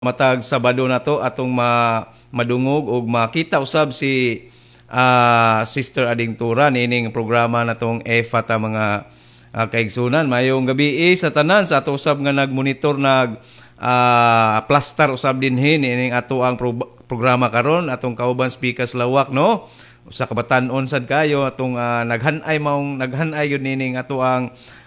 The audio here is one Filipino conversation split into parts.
matag Sabado na to atong madungog ug makita usab si Sister Ading Tura nining programa na tong EFA ta mga kaigsunan. Mayong gabi sa tanan sa ato usab nga nagmonitor plaster usab dinhi nining ato ang programa karon atong kauban speakers lawak no. Usa ka batan-on sad kayo atong naghanay yun nining ato ang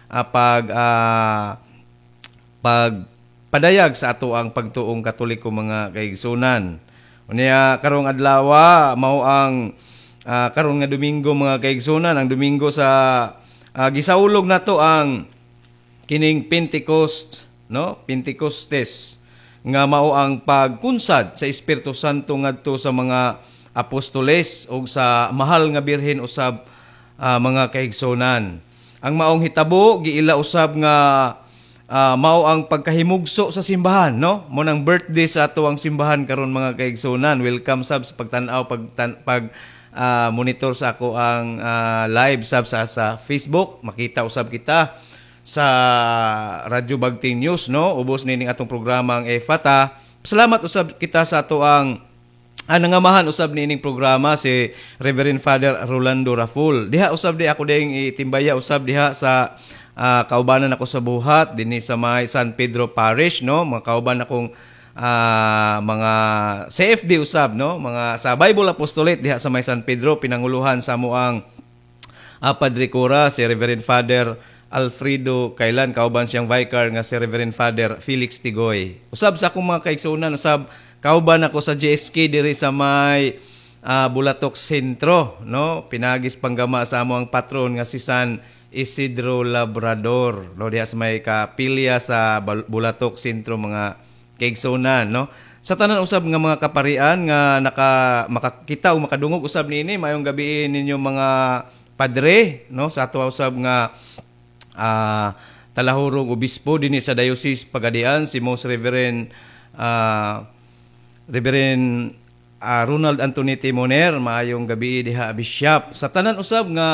padayag sa ato ang pagtuong Katoliko mga kaigsunan. Unya karong adlaw mao ang karon nga Domingo mga kaigsunan, ang Domingo sa gisaulog nato ang kining Pentecost, no? Pentecostes nga mao ang pagkunsad sa Espiritu Santo ngadto sa mga apostoles o sa mahal nga birhen usab mga kaigsunan. Ang maong hitabo giila usab nga mao ang pagkahimugso sa simbahan, no? Mo nang birthday sa ato ang simbahan karon mga kaigsunan. Welcome sab sa pagtan-aw monitor sa ako ang live sab sa Facebook. Makita usab kita sa Radyo Bagting News, no? Ubos nining atong programa ang EFATA. Salamat usab kita sa ato ang nangamahan usab nining programa si Reverend Father Rolando Raful. Diha usab di ako ding itimbaya usab diha sa kaubanan ako sa buhat dinhi sa may San Pedro Parish, no? Mga kauban akong mga CFD usab, no? Mga sa Bible Apostolate diha sa may San Pedro pinanguluhan sa moang Padre Cura si Reverend Father Alfredo Kailan, kauban siyang vicar nga si Reverend Father Felix Tigoy. Usab sa akong mga kaigsunan usab kauban ako sa GSK diri sa may Bulatok Sentro, no? Pinagis panggama sa amo ang patron nga si San Isidro Labrador, no? Diha sa may kapilya sa Bulatok Sentro mga kaigsunan, no? Sa tanan usab nga mga kaparian nga makakita o makadungog usab niini mayong gabi ninyo mga padre, no? Sa ato usab nga talahurong obispo dinhi sa Diocese Pagadian si Most Reverend Ronald Anthony Timoner, maayong gabi diha Bishop. Sa tanan usab nga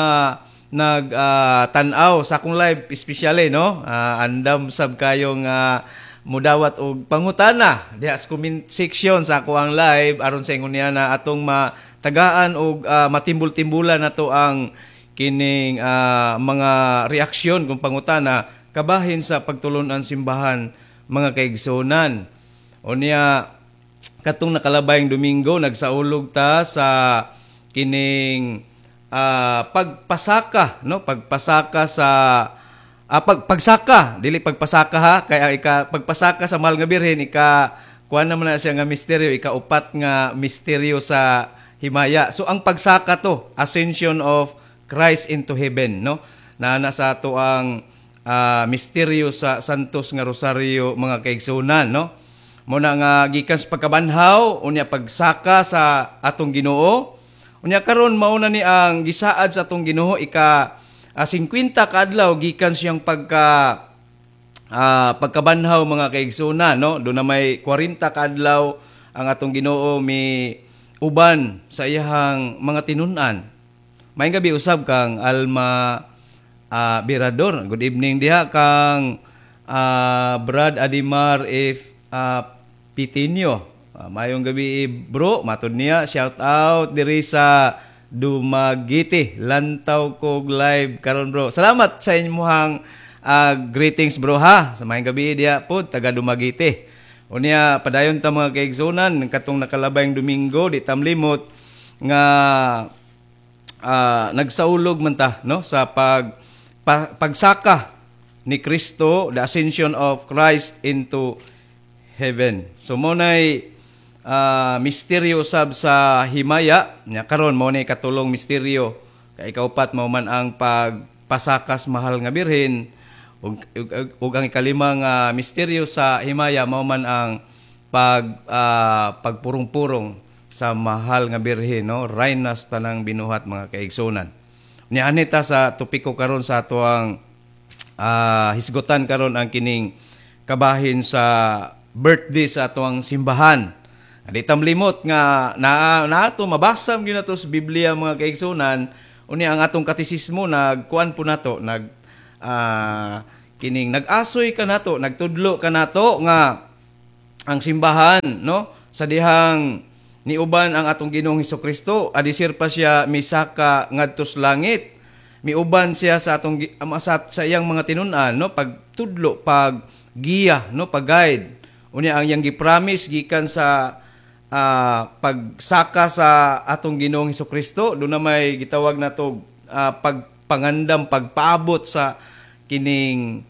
tan-aw sa akong live especially, no? Andam sab kayong mudawat og pangutana diha sa comment section sa ako ang live aron sa ingon niya na atong matagaan og matimbul-timbulan nato ang kining mga reaksyon kung pangutana kabahin sa pagtulon-an simbahan mga kaigsunan. Unya katong nakalabayng Domingo nagsaulog ta sa kining pagpasaka, no? Pagpasaka sa pagsaka, dili pagpasaka ha, kaya pagpasaka sa mahal nga birhen kuan naman na siya nga misteryo, ikaupat nga misteryo sa himaya. So ang pagsaka to, Ascension of Christ into heaven, no? Na sa ato ang misteryo sa Santos nga Rosario mga kaigsunan, no? Muna nga gikan sa pagkabanhaw, unya pagsaka sa atong Ginoo. Unya karon mao na ni ang gisaad sa atong Ginoo 50 kaadlaw gikan siyang pagkabanhaw mga kaigsunan, no? Do na may 40 kaadlaw ang atong Ginoo mi uban sa iyang mga tinun-an. Maayong gabi usab kang Alma Birador. Good evening diha kang Brad Adimar Pitinio. Mayong gabi bro, matud niya, shout out diri sa Dumaguete, lantaw kog live karon bro. Salamat sa inyong greetings bro ha. Sa mayong gabi diha po taga Dumaguete. Unya padayon ta mga kaigsunan katong nakalabayng Domingo di tamlimot nga nagsaulog man ta, no, sa pagsaka ni Kristo, the ascension of Christ into heaven. So mo nay misteryo sab sa himaya nya karon mo nay katulong misteryo kay ikaupat mao man ang pagpasakas mahal nga birhen ug ang ikalimang misteryo sa himaya mao man ang pagpurong-purong sa mahal nga birhen, no? Rainas tanang binuhat mga kaigsunan. Nya anita sa topiko karon sa ato ang hisgutan karon ang kining kabahin sa birthday sa ato ang simbahan. Di tamlimot nga naato mabasam gyud nato sa Biblia mga kaigsunan, uni ang atong katisismo nagkuan po nato kining nag-asoy ka nato, nagtudlo ka nato nga ang simbahan, no? Sa dihang niuban ang atong Ginoong Hesukristo, adisir pa siya misaka ngadto sa langit. Miuban siya sa atong sa iyang mga tinun-an, no? Pagtudlo, pag giya, no? Pag-guide. Unya ang iyang gipromise gikan sa pagsaka sa atong Ginoong Hesukristo, do na may gitawag nato pagpangandam, pagpaabot sa kining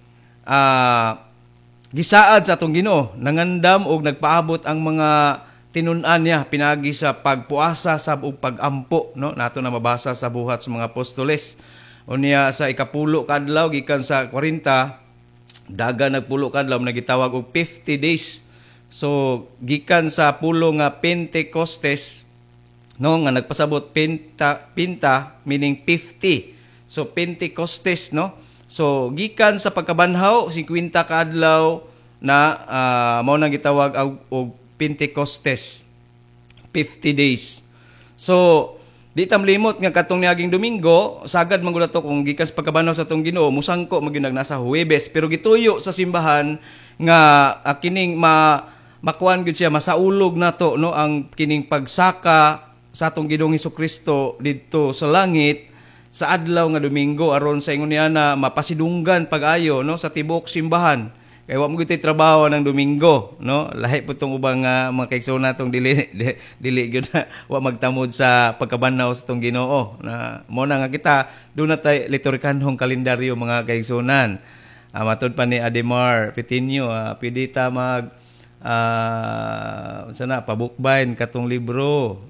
gisaad sa atong Ginoo, nangandam og nagpaabot ang mga tinun-an niya pinagi sa pagpuasa sa ug pagampo, no? Nato na mabasa sa buhat sa mga apostoles. Unya sa ikapulo kadlaw gikan sa 40 daga nagpulo kadlaw nagitawag og 50 days. So gikan sa pulo nga Pentecostes, no, nga nagpasabot pinta meaning 50. So Pentecostes, no. So gikan sa pagkabanhaw 50 ka adlaw na mao nang gitawag og Pentecostes, 50 days. So di tam limot nga katong niaging Domingo, sagad man gud ato kung gikan sa pagkabanhaw sa atong Ginoo, musangko magyud nasa Huwebes, pero gituyo sa simbahan nga kining makuan gud siya, masaulog nato, no, ang kining pagsaka sa atong Ginoong Hesukristo didto sa langit sa adlaw nga Domingo aron sa ingon niya na mapasidunggan pag-ayo, no, sa tibuok simbahan. Kay wa mo gyud trabaho ng Domingo, no? Lahi po tong ubang mga kaigsoon natong dili gyud na wa magtamod sa pagkabanhaw sa tong Ginoo. Na mo na nga kita do na tay liturhikanhong kalendaryo mga kaigsunan. Matud pa ni Ademar Petinio, pwede ta mag sana pabukbayn katong libro,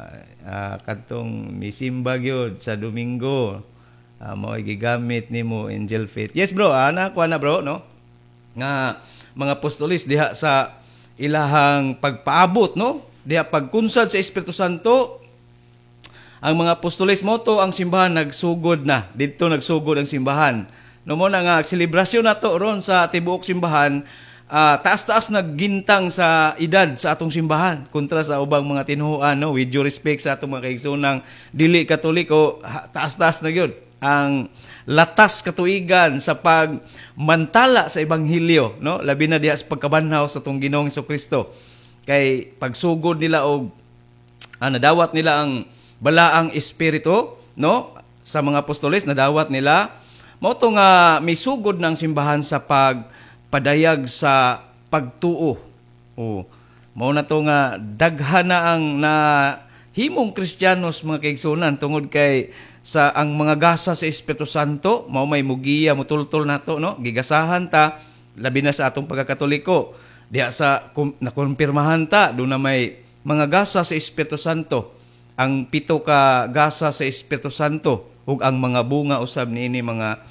katong misimba gyud sa Domingo. Mao gigamit nimo Angel Faith. Yes bro, ana ko na bro, no? Nga mga apostolis diha sa ilahang pagpaabot, no? Diha pagkunsad sa Espiritu Santo, ang mga apostolis mo to ang simbahan nagsugod na. Dito nagsugod ang simbahan. No mo na nga selebrasyon nato ron sa tibuok simbahan, taas-taas naggintang sa edad sa atong simbahan kontra sa ubang mga tinuhuan, no? With due respect sa atong mga kaigsoonang dili Katoliko, taas-taas na gyud ang latas katuigan sa pagmantala sa ebanghelyo, no? Labi na diha sa pagkabanhaw sa atong Ginoong Hesukristo. Kay pagsugod nila og nadawat nila ang balaang espiritu, no? Sa mga apostoles nadawat nila mao to nga misugod ng simbahan sa pagpadayag sa pagtuo. Mao na to nga daghan na ang himong Kristiyanos mga kaigsunan tungod kay sa ang mga gasa sa Espiritu Santo, mao may mugiya mutultol nato, no? Gigasahan ta labi na sa atong pagkakatoliko. Diha sa nakumpirmahan ta do na may mga gasa sa Espiritu Santo. Ang 7 ka gasa sa Espiritu Santo ug ang mga bunga usab niini mga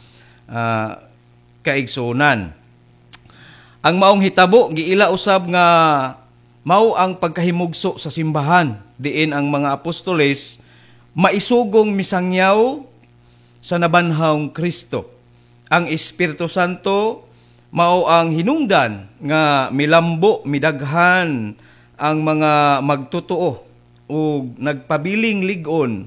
kaigsunan. Ang maong hitabo giila usab nga mao ang pagkahimugso sa simbahan diin ang mga apostoles maisugong misangyaw sa nabanhawng Kristo. Ang Espiritu Santo mao ang hinungdan nga milambo, midaghan ang mga magtotoo ug nagpabiling lig-on.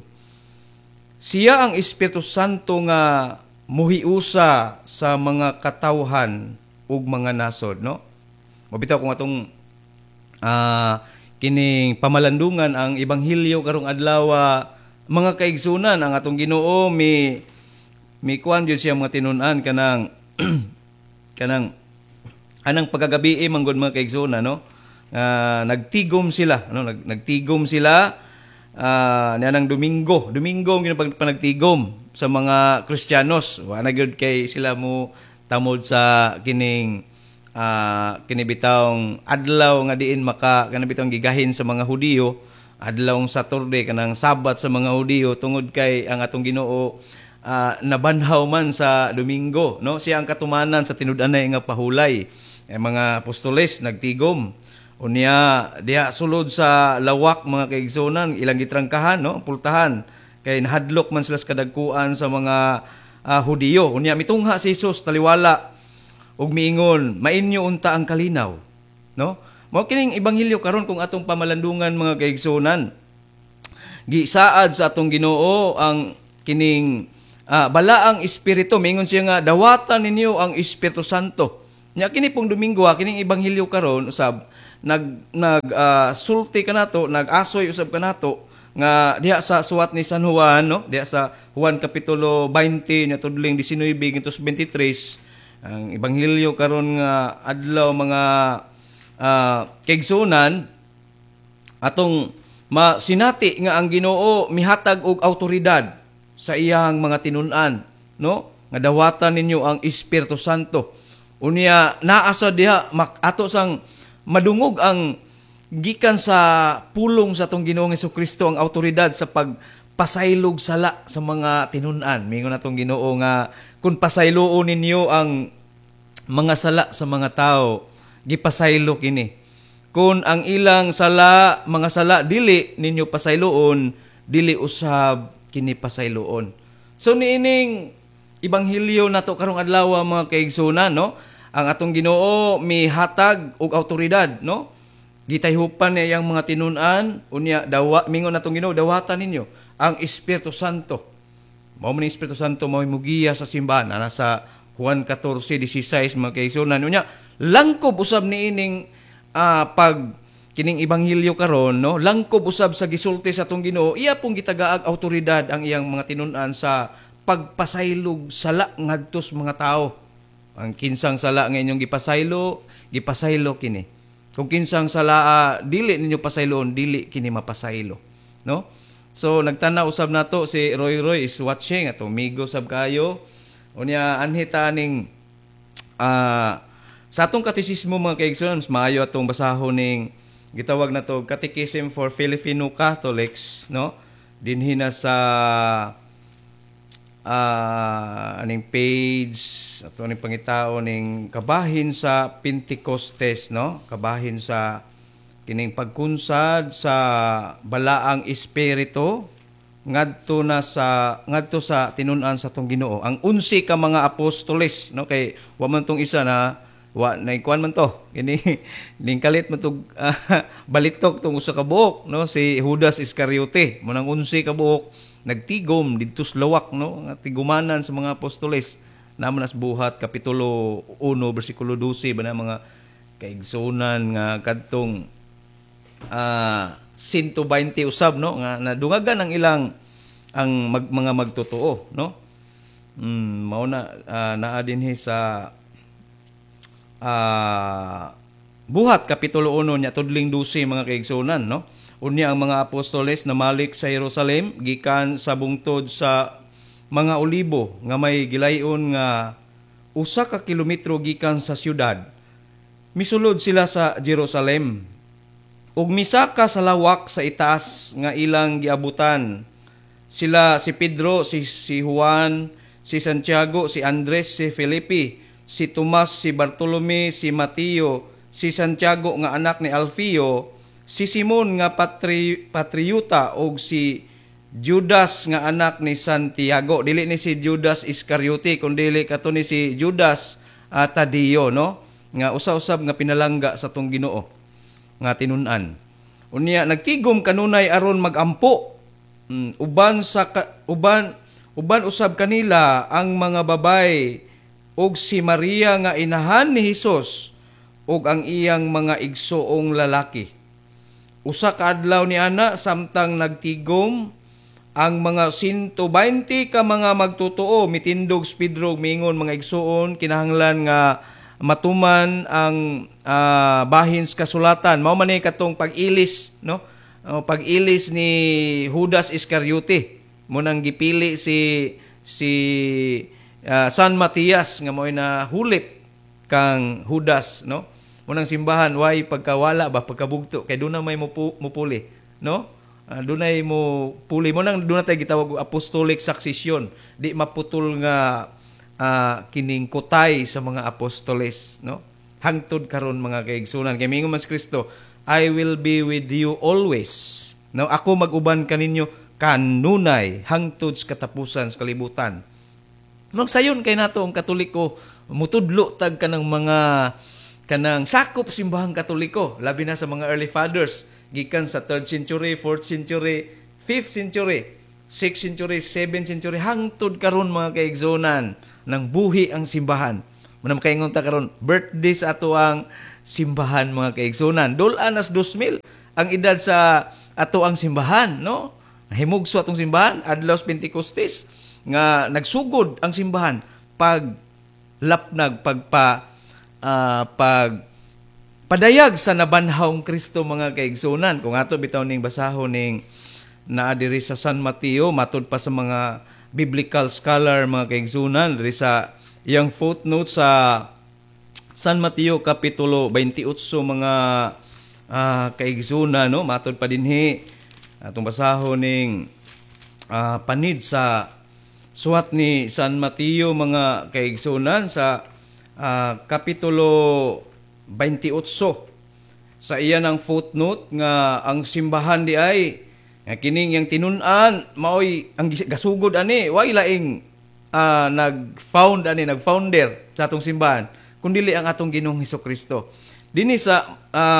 Siya ang Espiritu Santo nga muhiusa sa mga katawhan ug mga nasod, no? Mabitaw kung atong kining pamalandungan ang ebanghelyo karong adlaw, mga kaigsunan, ang atong Ginoo mi kuan gyud siya mga tinun-an kanang anang pagagabi manggod mga kaigsunan, no? Nagtigom sila, no? Nagtigom sila nianang Domingo ang panagtigom sa mga Kristiyanos. Wa na gyud kay sila mo tamod sa kining kinibitawng adlaw nga diin kanabitawng gigahin sa mga Hudiyo, adlawng Saturday kanang Sabat sa mga Hudiyo, tungod kay ang atong Ginoo nabanhaw man sa Domingo, no? Siya ang katumanan sa tinud-anay nga pahulay. Mga apostoles nagtigom. Unya diha sulod sa lawak mga kaigsunan ilang gitrangkahan, no? Pultahan kay nahadlok man sila sa kadagkuan sa mga Hudiyo. Unya mitungha si Jesus taliwala ug miingon, mainyo unta ang kalinaw, no? Mao kining ebanghelyo karon kung atong pamalandungan mga kaigsunan. Gisaad sa atong Ginoo ang kining balaang espiritu. Mingon siya nga dawatan ninyo ang Espiritu Santo. Nya kini pong Domingo kining ebanghelyo karon usab sulti kanato, nag-asoy usab kanato nga diha sa suwat ni San Juan, no? Diha sa Juan kapitulo 20 nya tudling 19 ngantos 23, ang ebanghelyo karon nga adlaw mga kaigsunan, atong sinati nga ang Ginoo mihatag og awtoridad sa iyang mga tinun-an, no? Nga dawatan ninyo ang Espiritu Santo. Unya naasa diha ato sang madungog ang gikan sa pulong sa atong Ginoong Hesukristo ang awtoridad sa pagpasaylog sala sa mga tinun-an. Mingon natong Ginoo nga kung pasayloon ninyo ang mga sala sa mga tao, gipasaylo kini. Kung ang ilang mga sala dili ninyo pasayloon, dili usab kini pasayloon. So niining ebanghelyo nato karong adlaw mga kaigsunan, no? Ang atong Ginoo mihatag og awtoridad, no? Gitayhupan niya yang mga tinun-an, unya mingon natong Ginoo dawatan ninyo ang Espiritu Santo. Mao man Espiritu Santo mao mugiya sa simbahan ana sa Juan 14:16 mga kaigsunan. Unya langkob usab niining pag kining ebanghelyo karon, no? Langkob usab sa gisulti sa atong Ginoo, iya pong gitagaag awtoridad ang iyang mga tinun-an sa pagpasaylog sala ngadtos mga tao. Ang kinsang sala nga inyong gipasaylo kini. Kung kinsang sala dili ninyo pasayloon, dili kini mapasaylo, no? So nagtanaw usab nato si Roy is watching atong migo sab kayo. Unya anhi taning sa atong katesismo mga kaigsunan, maayo atong basahon ning gitawag nato Catechism for Filipino Catholics, no? Dinhi na sa aning page ato ning pangitao ning kabahin sa Pentecostes, no? Kabahin sa kining pagkunsad sa balaang espiritu ngadto sa tinun-an sa atong Ginoo. Ang 11 ka mga apostoles, no? Kay wa man tong isa na naikuan man to. Kini ning kalit man to balitok tong usa ka buok, no? Si Judas Iscariote, mo nang 11 ka buok nagtigom didto sa lawak, no? Nga tigumanan sa mga apostoles. Naman as buhat kapitulo 1 bersikulo 12 ba na mga kaigsunan nga kadtong 120 usab, no? Nga nadungagan ang ilang mga magtotoo, no? Mao na naa dinhi sa buhat kapitulo 1 nya tudling 12 mga kaigsunan, no? Unya ang mga apostoles namalik sa Jerusalem gikan sa bungtod sa mga olibo nga may gilayon nga 1 ka kilometro gikan sa syudad. Misulod sila sa Jerusalem ug misaka sa lawak sa itaas nga ilang giabutan. Sila si Pedro, si Juan, si Santiago, si Andres, si Felipe, si Tomas, si Bartolome, si Mateo, si Santiago nga anak ni Alfeo, si Simon nga patriyuta og si Judas nga anak ni Santiago. Dili ni si Judas Iscariote kundi kato ni si Judas Tadeo, no? Nga usa-usab nga pinalangga sa tong Ginoo nga tinun-an. Unya nagtigom kanunay aron magampo. Uban usab kanila ang mga babay og si Maria nga inahan ni Hesus og ang iyang mga igsoong lalaki. Usa ka adlaw ni ana samtang nagtigom ang mga 120 ka mga magtotoo mitindog Pedro mingon mga igsoon kinahanglan nga matuman ang bahin sa kasulatan. Mao man ni katong pag-ilis, no? Pag-ilis ni Judas Iscariote. Mo nang gipili si San Matias nga mo'y nahulip kang Judas, no? Munang simbahan, why pagkawala ba, pagkabugto, kay doon na may mupuli, no? Doon na mo puli. Munang doon na tayo gitawag apostolic succession. Di maputol nga kining kutay sa mga apostoles, no? Hangtod karon mga kaigsunan. Kay mingon mas Kristo, I will be with you always. No, ako mag-uban kaninyo kanunay hangtod sa katapusan sa kalibutan. Magsayon kay nato ang Katoliko, mutudlo tag kanang mga kanang sakop simbahang Katoliko, labi na sa mga early fathers, gikan sa 3rd century, 4th century, 5th century, 6th century, 7th century, hangtod karon mga kaigsunan ng buhi ang simbahan. Manam kaingon ta karon birthday sa ato ang simbahan mga kaigsunan. Dulan as 2,000 ang edad sa ato ang simbahan, no? Himugso atong simbahan adlaw sa Pentecostes nga nagsugod ang simbahan pag lapnag padayag sa nabanhawng Kristo mga kaigsunan. Kung ato bitaw ning basahon ning naa diri sa San Mateo matud pa sa mga biblical scholar mga kaigsunan diri sa iyang footnote sa San Mateo kapitulo 28 mga kaigsunan, no, matud pa dinhi atong basahon ning panid sa suwat ni San Mateo mga kaigsunan sa kapitulo 28 sa iyan ang footnote nga ang simbahan di ay kining yang tinun-an maoy ang gasugod ani way laing nagfounder sa atong simbahan kundi ang atong Ginoong Hesukristo. Dinhi sa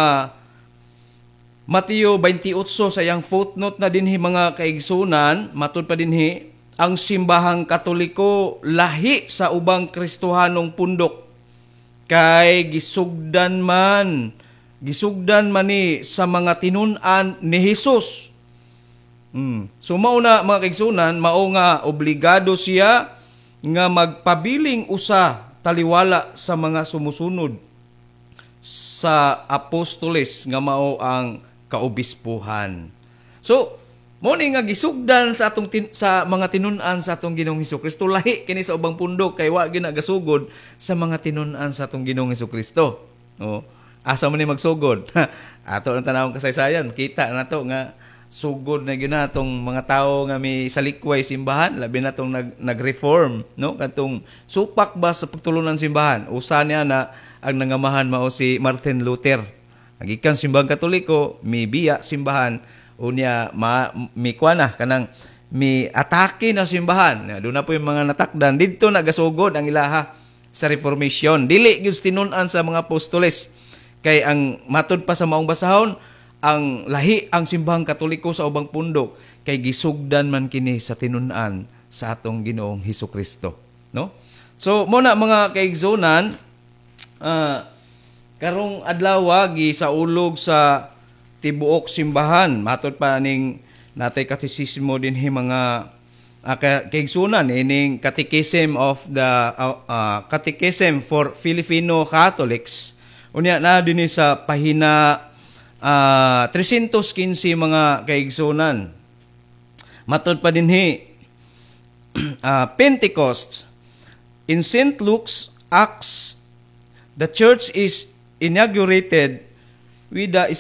Mateo 28 sa iyang footnote na dinhi mga kaigsunan matud pa dinhi ang simbahang Katoliko lahi sa ubang Kristohanong pundok kay gisugdan man ni sa mga tinun-an ni Hesus. So mao na mga kaigsunan, mao nga obligado siya nga magpabiling usa taliwala sa mga sumusunod sa apostoles nga mao ang kaobispuhan. So mo ni nga gisugdan sa atong sa mga tinun-an sa atong Ginoong Hesukristo lahi kini sa ubang pundok kay wa gyud nagasugod sa mga tinun-an sa atong Ginoong Hesukristo. No? Asa man ni magsugod? Ato ang tanawong kasaysayan, kita nato nga sugod na gyud natong mga tawo nga may salikway simbahan, labi na tong nag-reform, no? Katong supak ba sa pagtulunan simbahan. Usa niya na ang nangamahan mao si Martin Luther. Nagikan simbahang Katoliko, may biya simbahan unya mi kuana kanang mi atake na simbahan. Doon na po yung mga natakdan didto nagasugod ang ilaha sa Reformation. Dili gyud tinun-an sa mga apostoles. Kay ang matud pa sa maong basahon ang lahi ang simbahang Katoliko sa ubang pundok kay gisugdan man kini sa tinun-an sa atong Ginoong Hesukristo, no? So mo na mga kaigsunan karong adlaw gisaulog sa tibuok simbahan matud pa ning natay katekismo dinhi mga kaigsunan ining Catechism of the Catechism for Filipino Catholics unya na dinhi sa pahina 315 mga kaigsunan matud pa dinhi Pentecost in St. Luke's Acts the church is inaugurated with the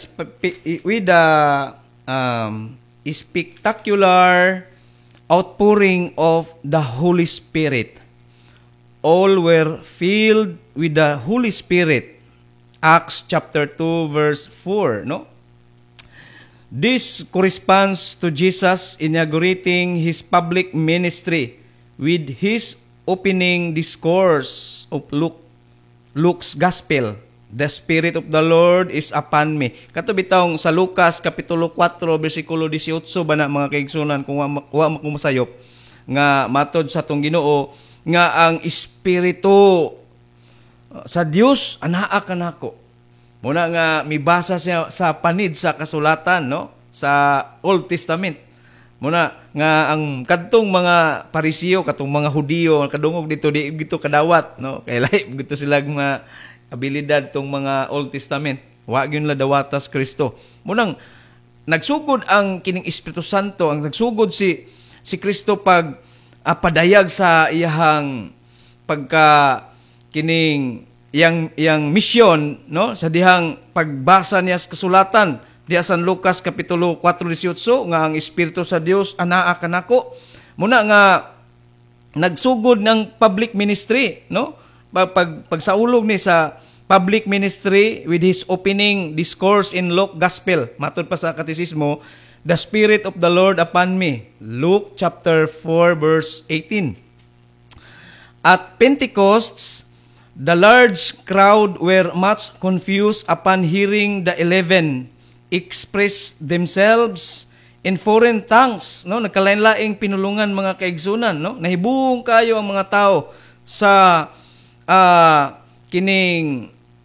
spectacular outpouring of the Holy Spirit. All were filled with the Holy Spirit. Acts chapter 2 verse 4, no? This corresponds to Jesus inaugurating his public ministry with his opening discourse of Luke's Gospel. The Spirit of the Lord is upon me. Kato bitawng sa Lucas kapitulo 4 bersikulo 18 bana mga kaigsunan kung wa makumasayop nga matod sa tong Ginoo nga ang Espiritu sa Dios anaa kanako. Muna nga mibasa siya sa panid sa kasulatan, no, sa Old Testament. Muna nga ang kadtong mga Parisiyo, katong mga Hudiyo kadungog dito di gito kadawat, no, kay lahi gito sila mga abilidad tong mga Old Testament. Wa gyud la dawatas Kristo. Munang nagsugod ang kining Espiritu Santo, ang nagsugod si Kristo pag padayag sa iyang pagka kining iyang misyon, no, sa dihang pagbasa niya sa kasulatan diha sa Lucas kapitulo 4:18 nga ang Espiritu sa Dios anaa kanako. Muna nga nagsugod ng public ministry, no? Pagsaulog ni sa public ministry with his opening discourse in Luke Gospel. Matod pa sa katekismo, the Spirit of the Lord upon me. Luke chapter 4 verse 18. At Pentecost, the large crowd were much confused upon hearing the 11 express themselves in foreign tongues, no? Nagkalain-laing pinulungan mga kaigsunan, no? Nahibung kayo ang mga tao sa kining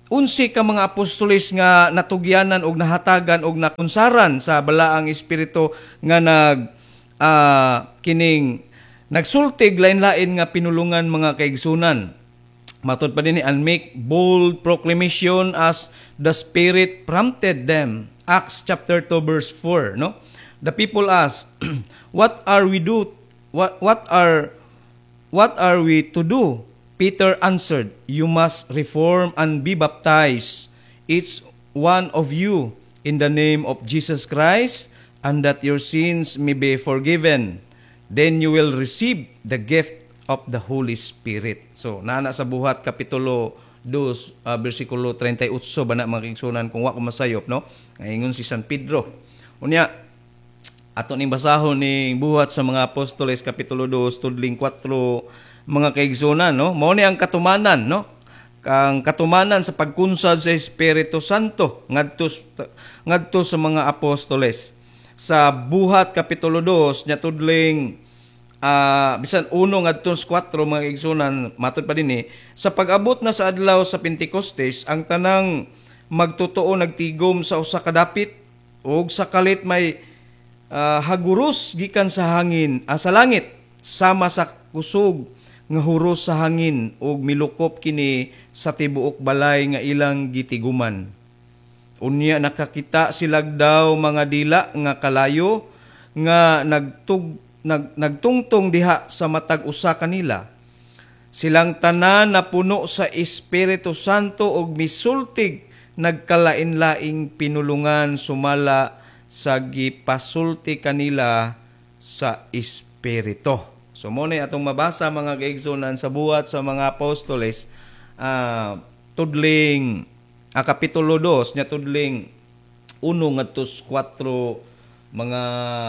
unsi ka mga apostoles nga natugyanan og nahatagan og nakunsaran sa balaang espiritu nga kining nagsultig lain-lain nga pinulungan mga kaigsunan. Matod pa din and make bold proclamation as the Spirit prompted them. Acts chapter 2 verse 4, no? The people ask, what are we to do? Peter answered, you must reform and be baptized, each one of you, in the name of Jesus Christ, and that your sins may be forgiven. Then you will receive the gift of the Holy Spirit. So, nana sa Buhat, Kapitulo 2, versikulo 38, ba na mga kingsunan, kung wako masayop, no? Ngayon si San Pedro. Unya, ato ning basahon ni Buhat sa mga Apostoles, Kapitulo 2, tudling 4, mga kaigsunan, no? Mao ni ang katumanan, no? Ang katumanan sa pagkunsad sa Espiritu Santo ngadto sa mga apostoles. Sa Buhat Kapitulo 2 nya tudling bisan 1 ngadto sa 4 mga kaigsunan, matud pa dinhi, sa pag-abot na sa adlaw sa Pentecostes, ang tanang magtotoo nagtigom sa usa ka dapit ug sa kalit may haguros gikan sa hangin sa langit sama sa kusog nga huros sa hangin ug milukop kini sa tibuok balay nga ilang gitiguman. Unya nakakita silag daw mga dila nga kalayo nga nagtungtong diha sa matag usa kanila. Silang tanan na puno sa Espiritu Santo ug misultig nagkalain-laing pinulungan sumala sa gipasulti kanila sa Espiritu. So mo na atong mabasa mga kaigsunan sa Buhat sa mga Apostoles, tudling Kapitulo 2 nya tudling 1 ngadto 4 mga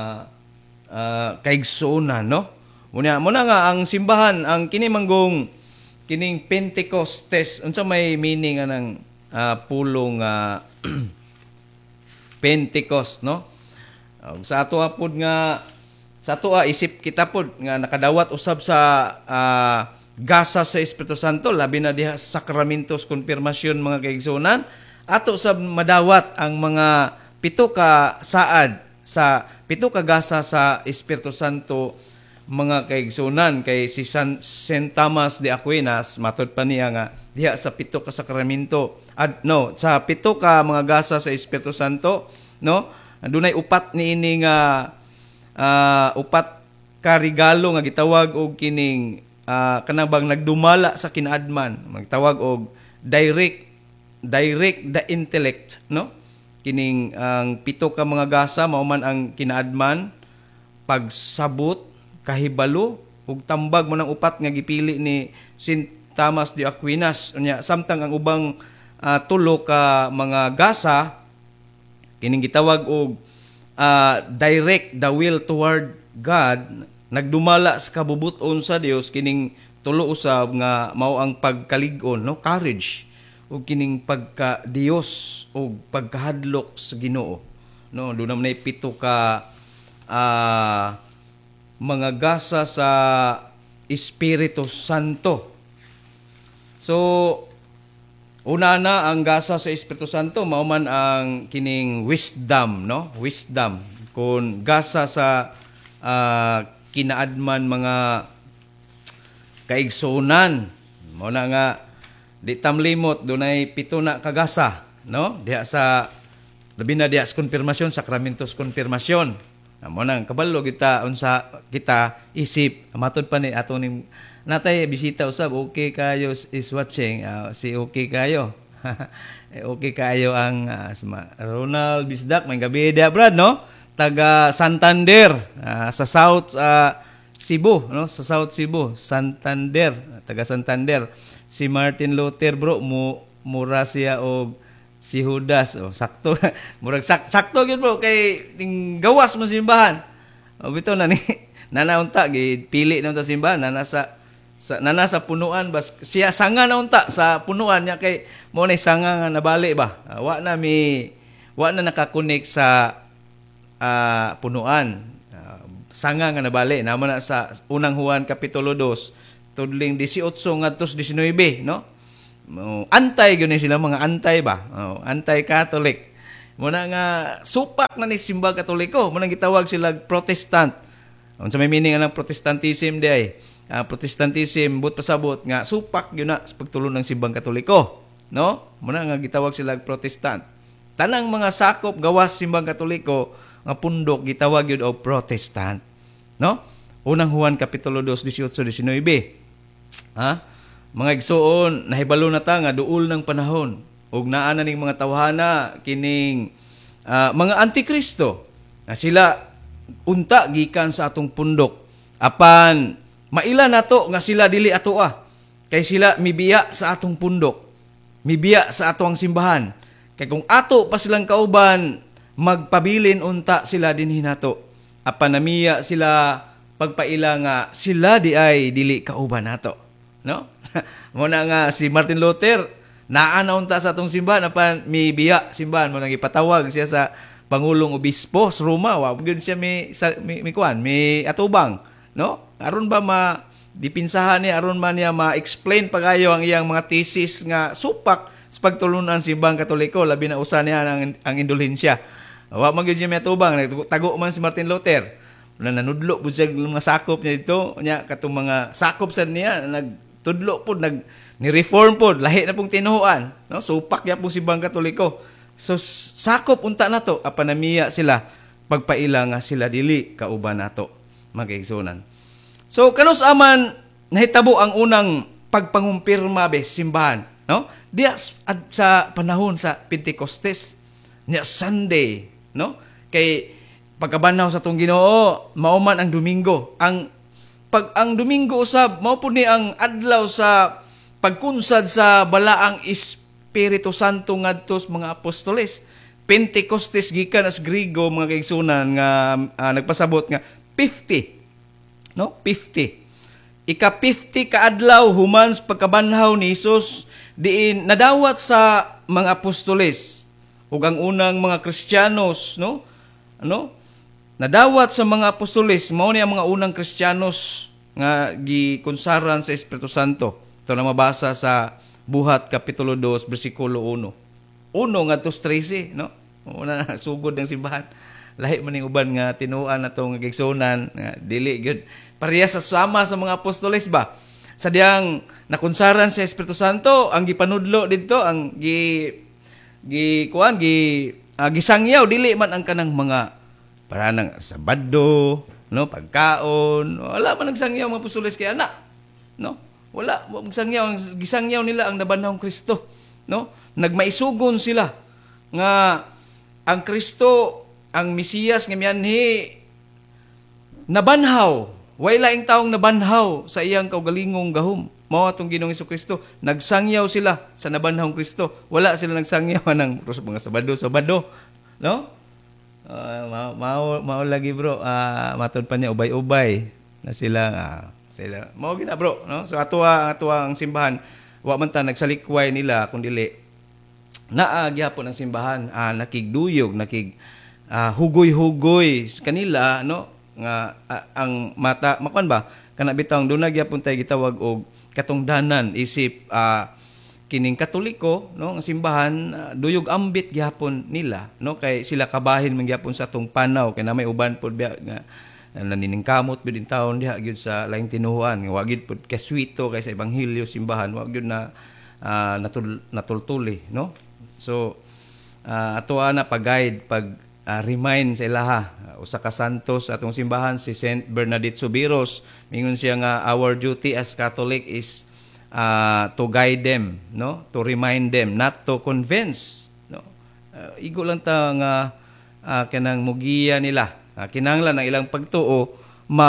kaigsunan, no? Muna nga ang simbahan, ang kinimanggong kining Pentecostes, unsa may meaning anang pulong Pentecost, no? Sa ato apod nga sa ato isip kita pod nga nakadawat usab sa gasa sa Espiritu Santo, labi na diha sa sakramentos konfirmasyon mga kaigsunan, ato sab madawat ang mga 7 ka saad sa 7 ka gasa sa Espiritu Santo mga kaigsunan. Kay si Saint Thomas de Aquinas matud pa niya nga diha sa 7 ka sakramento sa 7 ka mga gasa sa Espiritu Santo, no, dunay upat niini nga upat ka regalo nga gitawag og kining kanabang nagdumala sa kinaadman, magtawag og direct the intellect, no? Kining ang 7 ka mga gasa mao man ang kinaadman, pagsabot, kahibalo ug tambag mo ng upat nga gipili ni Saint Thomas de Aquinas. Unya samtang ang ubang 3 ka mga gasa kining gitawag og direct the will toward God, nagdumala sa kabubuton sa Dios, kining 3 usab nga mao ang pagkalig-on, no, courage, ug kining pagka-Dios ug pagkahadlok sa Ginoo, no. Doon naman 7 ka mga gasa sa Espiritu Santo. So una na ang gasa sa Espiritu Santo mao man ang kining wisdom, no? Wisdom. Kung gasa sa kinaadman mga kaigsunan, mao na nga di tamlimot dunay 7 na kagasa, no? Diha sa labi na diha sa konfirmasyon, sakramentos konfirmasyon. Mao nang kabalo kita unsa kita isip matud pa ni ato ning natay bisita usab, okay kayo is watching, si okay kayo. Okay kayo ang Ronald Bisdak, may gabi dia brad, no? Taga Santander, sa South Cebu, no? Sa South Cebu, Santander, taga Santander. Si Martin Luther bro, mura siya og si Judas, sakto. Murag sakto gyud bro kay ning gawas mo simbahan. Bitaw na ni nanaunta gipili na unta simbahan, nana sa punuan bas siya sanga na unta sa punuan niya kay mo na sanga nga nabali ba, wa na nakakonek sa punuan, sanga nga nabali naman na sa unang Juan Kapitulo 2 tudling 18 ngadto 19, no, antay gyud ni sila, mga antay ba, anti-Catholic. Muna nga supak na ni simbang Katoliko, muna gitawag sila Protestant. Unsa may meaning ang Protestantism di ay? Protestantism but pasabot nga supak gyud na sa pagtulon ng simbang Katoliko, no? Muna nga gitawag sila Protestant. Tanang mga sakop gawas simbang Katoliko nga pundok gitawag gyud og Protestant, no? Unang Juan kapitulo 2 18-19. Mga igsoon, nahibalo na ta nga duol ng panahon ug naa na ning mga tawhana kining mga antikristo na sila unta gikan sa atong pundok apan maila nato nga sila dili atoa kay sila mibiya sa atong pundok, mibiya sa atong simbahan. Kay kung ato pa silang kauban magpabilin unta sila dinhi nato, apan namiya sila pagpaila nga sila di ay dili kauban nato, no? Muna nga si Martin Luther naa na unta sa atong simbahan apan mibiya simbahan mo nang ipatawag siya sa Pangulong Obispo sa Roma, wa gyud siya mi atubang, no? Aron ba dipinsahan niya, aron man niya ma-explain pagayo ang iyang mga thesis nga supak sa pagtulunan simbang Katoliko, labi na usa niya ang indulhensya. Wa man gyud siya mi atubang, tago man si Martin Luther. Nanudlo pud siya mga sakop niya dito, nya katong mga sakop sad niya nagtudlo pud ni-reform pud, lahi na pong tinuhuan, no? Supak ya pong simbang Katoliko. So sakop unta nato apan namiya sila pagpaila nga sila dili kauban nato, mga kaigsunan. So kanus aman nahitabo ang unang pagpangumpirma simbahan, no? Diya sa panahon sa Pentecostes, niya Sunday, no? Kay pagkabanaw sa tong Ginoo mao man ang Domingo. Ang Domingo usab mao pud ni ang adlaw sa pagkunsad sa balaang Espiritu Santo ngadto sa mga apostoles. Pentecostes gikan as Griego, mga kaigsunan, nga nagpasabot nga 50, no? 50. Ika-50 ka adlaw human sa pagkabanhaw ni Hesus diin nadawat sa mga apostoles ug ang unang mga Kristiyanos, no? Nadawat sa mga apostoles, mao ni ang mga unang Kristiyanos nga gikonsaran sa Espiritu Santo. Ito na mabasa sa Buhat kapitulo 2 bersikulo 1. 1 ngadto 13, no? Una na sugod ng simbahan. Lahi man ning uban nga tinuan natong gigsunan nga dili gyud pareha sa sama sa mga apostoles ba. Sa diyang nakonsaran sa Espiritu Santo, ang gipanudlo didto ang gisangyaw dili man ang kanang mga para nang Sabado, no, pagkaon, wala man nagsangyaw mga apostoles kay ana, no? Wala magsangyaw, gisangyaw nila ang nabanhawng Kristo, no? Nagmaisugon sila nga ang Kristo, ang Mesiyas nga mianhi nabanhaw, way laing taong nabanhaw sa iyang kaugalingong gahom. Mao atong Ginoong Hesukristo, nagsangyaw sila sa nabanhawng Kristo. Wala sila nagsangyaw ng mga Sabado, no? Mao lagi bro, matod pa niya ubay-ubay na sila mao gina bro, no? So ato ang simbahan wa man ta nagsalikway nila kun dili naa gyapon ang simbahan nakigduyog hugoy-hugoy kanila, no? Nga ang mata makuan ba kana bitawng dunay gyapon tay gitawag og katungdanan isip kining Katoliko, no? Ang simbahan duyog ambit gyapon nila, no? Kay sila kabahin man gyapon sa atong panaw kay na may uban pod nga naniningkamot bidin taon diha gyud sa laing tinuhuan nga wagid pud kaswito kay sa ebanghelyo simbahan wa gyud na natultuli, no? So ato na pag-guide remind sa ilaha usa ka santos atong simbahan si Saint Bernadette Sobiros, mingon siya nga our duty as Catholic is to guide them, no? To remind them, not to convince, no? Igo lang ta nga kanang mugiya nila. Kinahanglan ang ilang pagtuo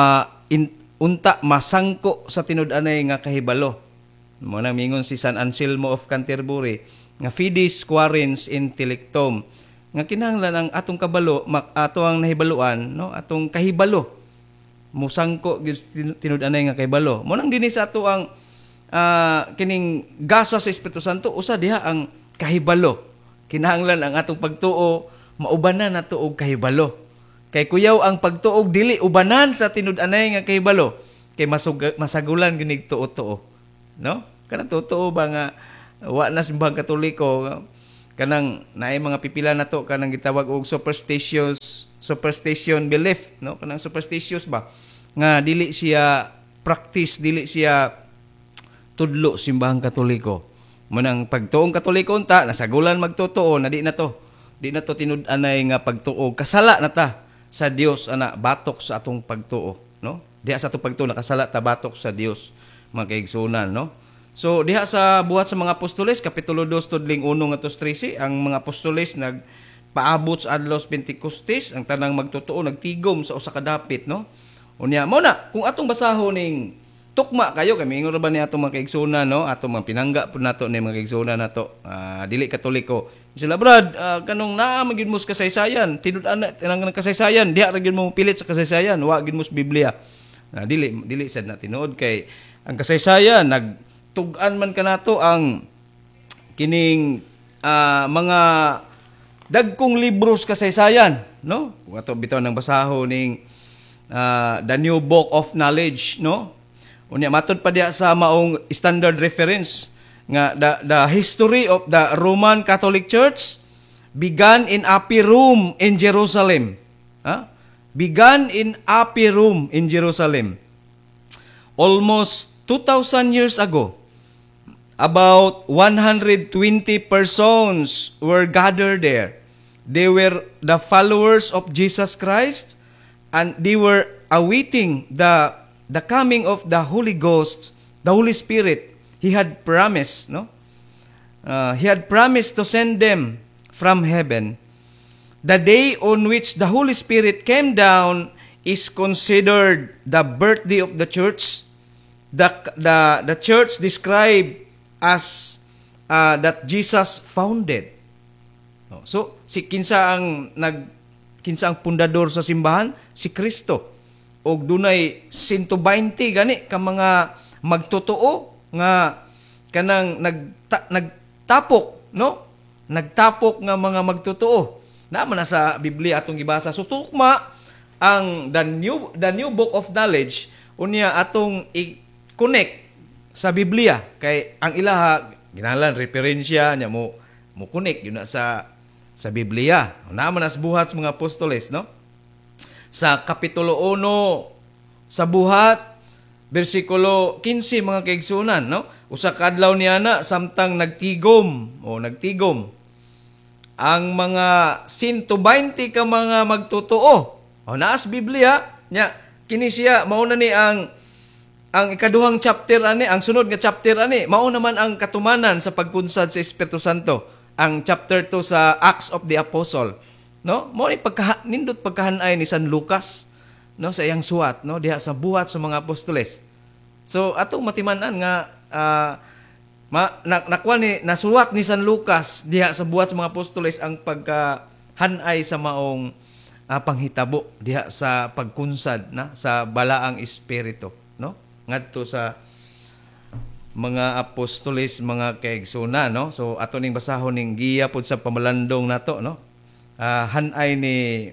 masangko sa tinud-anay nga kahibalo. Mo nang mingon si San Anselmo of Canterbury nga fides quaerens intellectum, nga kinahanglan ang atong kabalo ato ang nahibaluan, no? Atong kahibalo musangko gyud tinud-anay nga kahibalo. Mo nang dinhi sa ato ang kining gasa sa Espiritu Santo usa diha ang kahibalo. Kinahanglan ang atong pagtuo maubanan nato og kahibalo. Kay kuyaw ang pagtuog dili ubanan sa tinud-anay nga kahibalo kay masagulan ginig tuo-tuo, no? Kana totoo ba nga Wa na simbahang Katoliko kanang naay mga pipila nato kanang gitawag og superstition belief, no? Kanang superstitious ba nga dili siya practice, dili siya tudlo simbahang Katoliko. Manang pagtuong Katoliko unta nasagulan magtotoo na di na to tinud-anay nga pagtuo kasala na ta sa Dios ana batok sa atong pagtuo, no? Diha sa atong pagtuo nakasala ta batok sa Dios, mga kaigsunan, no? So diha sa buhat sa mga apostoles kapitulo 2 tudling 1 ngadto 13 ang mga apostoles nagpaabot sa adlaw Pentecostes, ang tanang magtotoo nagtigom sa usa ka dapit, no? Unya mo na kung atong basahon ning tukma kayo kami ingon ba ni atong mga kaigsunan, no? Atong mga pinangga pud nato ni mga kaigsunan nato dili Katoliko. Sila brad kanong naa magid mo sa kasaysayan, tinud-an tinang kasaysayan, diha ra gyud mo pilit sa kasaysayan, wa gyud mo sa Biblia. Dili sad na tinuod kay ang kasaysayan nagtug-an man kanato ang kining mga dagkong libros kasaysayan, no? Kung ato bitaw nang basahon ning the new book of knowledge, no? Unya matod pa diha sa maong standard reference nga the history of the Roman Catholic Church began in upper room in Jerusalem. Began in upper room in Jerusalem. Almost 2,000 years ago, about 120 persons were gathered there. They were the followers of Jesus Christ, and they were awaiting the coming of the Holy Ghost, the Holy Spirit. He had promised, no? He had promised to send them from heaven. The day on which the Holy Spirit came down is considered the birthday of the church. The church described as that Jesus founded. So si kinsa ang pundador sa simbahan? Si Kristo. Og dunay 120 gani ka mga magtotoo nga kanang nagtapok, no? Nagtapok nga mga magtotoo. Naman na sa Biblia atong gibasa. So tukma ang the new book of knowledge unya atong i-connect sa Biblia kay ang ilaha ginalan referensya nya mo connect yun na sa Biblia. Naman na sa buhat sa mga apostoles, no? Sa kapitulo 1 sa buhat bersikulo 15 mga kaigsunan, no? Usa ka adlaw niana samtang nagtigom ang mga 120 ka mga magtotoo. Naas Biblia nya kini siya mao na ni ang ikaduhang chapter ani, ang sunod nga chapter ani mao naman ang katumanan sa pagkunsad sa Espiritu Santo. Ang chapter 2 sa Acts of the Apostle, no? Mao ni nindot pagkahanay ni San Lucas, no, sa iyang suwat, no, diha sa buhat sa mga apostoles. So atong matiman-an nga nasuwat ni San Lucas diha sa buhat sa mga apostoles ang pagkahanay sa maong panghitabo diha sa pagkunsad na sa balaang espiritu, no? Ngadto sa mga apostoles, mga kaigsunan, no? So ato ning basahon ning giya pod sa pamalandong nato, no? Hanay ni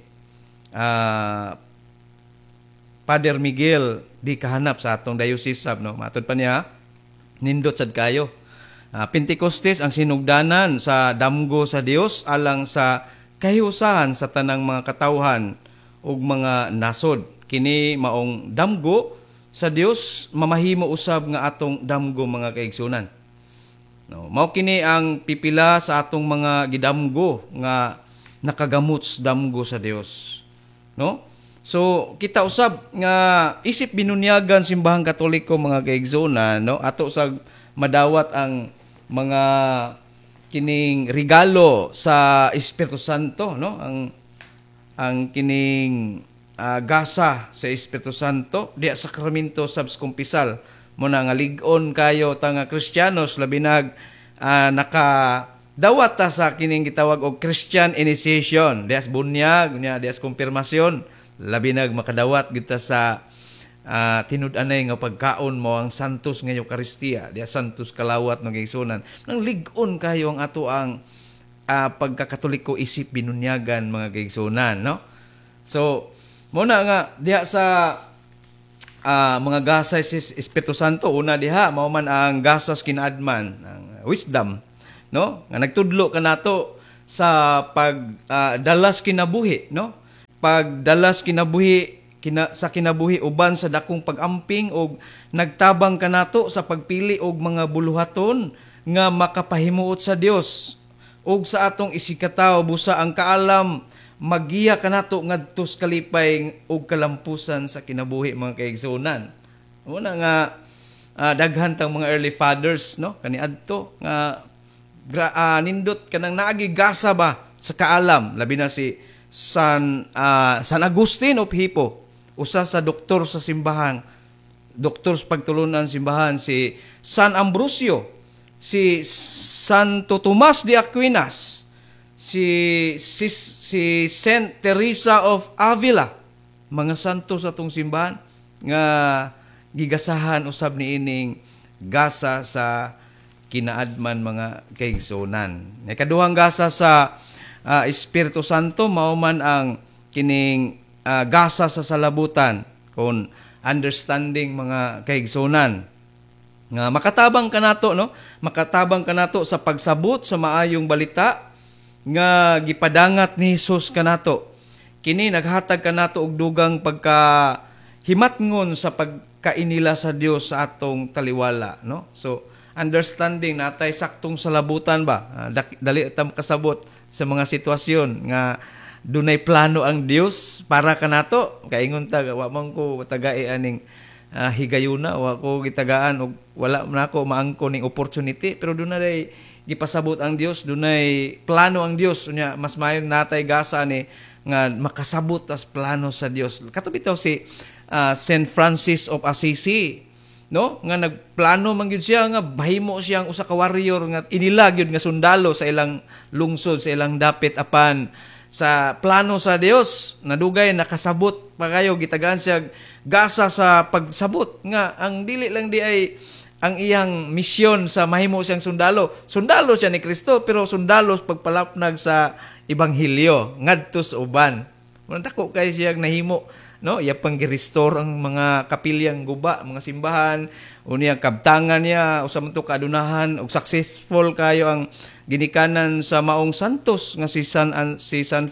Father Miguel di kahanap sa atong diocese sab, no? Matod pa niya nindot sad kayo. Pentecostes ang sinugdanan sa damgo sa Dios alang sa kahiusahan sa tanang mga katawhan ug mga nasod. Kini maong damgo sa Dios mamahimo usab nga atong damgo, mga kaigsunan. No, mao kini ang pipila sa atong mga gidamgo nga nakagamot sa damgo sa Dios, no? So kita usab nga isip binunyagan simbahang Katoliko, mga kaigsunan, no? Ato sa madawat ang mga kining regalo sa Espiritu Santo, no? Ang kining gasa sa Espiritu Santo diya sakramento subskumpisal mo na nga lig-on kayo tanga Kristiyanos labi nag nakadawat ta sa kining gitawag og Christian initiation, diya bunyag nya diya kumpirmasyon, labi nag makadawat kita sa tinud-anay nga pagkaon mo ang santos nga Eucharistia, diya santos kalawat ng igsunan. Nang lig-on kayo ang ato ang pagkakatoliko isip binunyagan, mga kaigsunan, no? So muna nga diha sa mga gasa sa Espiritu Santo, una diha mao man ang gasas kinaadman, ang wisdom, no? Nga nagtudlo kanato sa pagdalas kinabuhi, no? Pagdalas kinabuhi sa kinabuhi uban sa dakong pag-amping og nagtabang kanato sa pagpili og mga buluhaton nga makapahimuot sa Dios og sa atong isikataw busa ang kaalam magiya kanato ngadto sa kalipay og kalampusan sa kinabuhi mga kaigsunan. Una nga daghan tang mga early fathers, no, kaniadto nga nindot kanang naagi gasa ba sa kaalam, labi na si San Agustin of Hippo, usa sa doktor sa simbahan, doktor sa pagtulunan simbahan, si San Ambrosio, si Santo Tomas de Aquinas, si Saint Teresa of Avila, mga santo sa atong simbahan nga gigasahan usab niining gasa sa kinaadman mga kaigsunan. Ikaduhang gasa sa Espiritu Santo mao man ang kining gasa sa salabutan kon understanding mga kaigsunan. Nga makatabang kanato, no? Makatabang kanato sa pagsabot sa maayong balita nga gipadangat ni Hesus kanato. Kini naghatag kanato og dugang pagkahimatngon sa pagkainila sa Dios sa atong taliwala, no? So understanding natay saktong salabutan ba, dali ta makasabot sa mga sitwasyon nga dunay plano ang Dios para kanato. Kaingon ta wa man ko tagai aning higayuna, wa ko gitagaan og wala man ako maangko ning opportunity, pero dunay gipasabot ang Dios, dunay plano ang Dios, unya mas mayon natay gasa ni nga makasabot as plano sa Dios. Kato bitaw si Saint Francis of Assisi, no, nga nagplano man gyud siya nga bahimo siyang usa ka warrior nga inila gyud nga sundalo sa ilang lungsod, sa ilang dapit apan sa plano sa Dios nadugay nakasabot pa kayo, gitagaan siya gasa sa pagsabot nga ang dili lang di ay ang iyang misyon sa mahimo siyang sundalo. Sundalo siya ni Kristo, pero sundalo pagpalapnag sa ebanghelyo ngadto sa uban. Dako kay siya nahimo, no? Iya pang gi-restore ang mga kapilyang guba, mga simbahan, unya kabtangan niya usa man to kaadunahan og successful kayo ang ginikanan sa maong santos nga si Saint